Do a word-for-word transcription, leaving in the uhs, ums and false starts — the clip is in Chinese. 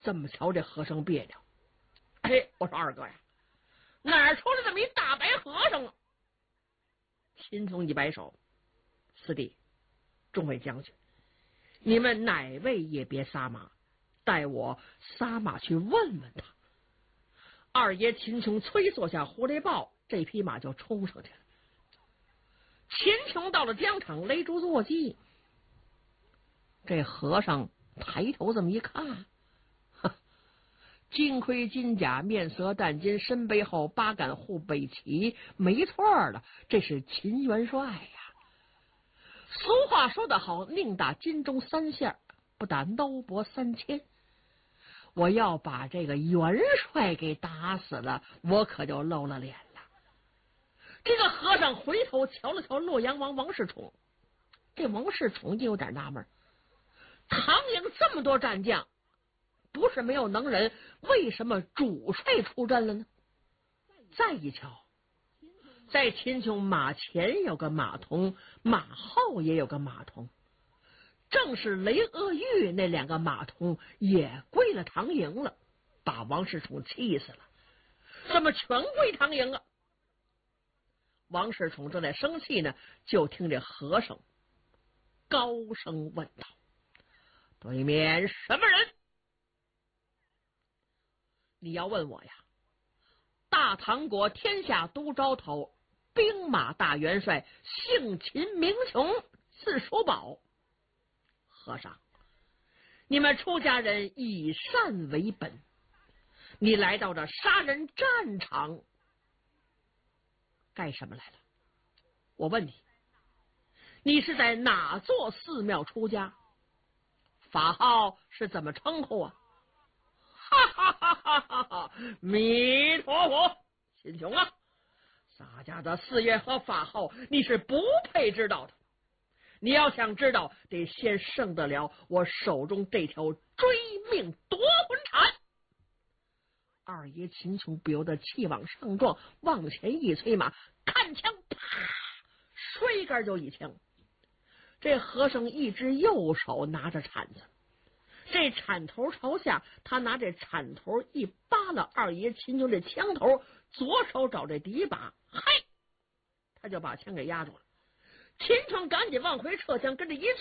这么瞧这和尚别扭。哎，我说二哥呀，哪儿出来这么一大白和尚啊？秦琼一摆手，四弟，众位将军，你们哪位也别撒马，带我撒马去问问他。二爷秦琼催坐下狐狸豹，这匹马就冲上去了。秦琼到了疆场，勒住坐骑。这和尚抬头这么一看，金盔金甲，面色淡金，身背后八杆护背旗，没错了，这是秦元帅呀。俗话说得好，宁打金钟三下，不打搂脖三千。我要把这个元帅给打死了，我可就露了脸了。这个和尚回头瞧了瞧洛阳王王世充，这王世充就有点纳闷，唐营这么多战将，不是没有能人，为什么主帅出阵了呢？再一瞧，在秦琼马前有个马童，马后也有个马童，正是雷阿玉那两个马童也归了唐营了，把王世充气死了。怎么全归唐营啊？王世充正在生气呢，就听这和尚高声问道：“对面什么人？”你要问我呀，大唐国天下都招头，兵马大元帅，姓秦名琼，字叔宝。和尚，你们出家人以善为本，你来到这杀人战场干什么来了？我问你，你是在哪座寺庙出家？法号是怎么称呼啊？哈哈哈哈哈哈！弥陀佛，秦琼啊，洒家的寺院和法号你是不配知道的。你要想知道，得先胜得了我手中这条追命夺魂铲。二爷秦琼不由得气往上撞，往前一催马，看枪，啪，摔杆就一枪。这和尚一只右手拿着铲子，这铲头朝下，他拿这铲头一扒拉二爷秦琼这枪头，左手找这底把，嘿，他就把枪给压住了。秦琼赶紧往回撤枪，跟着一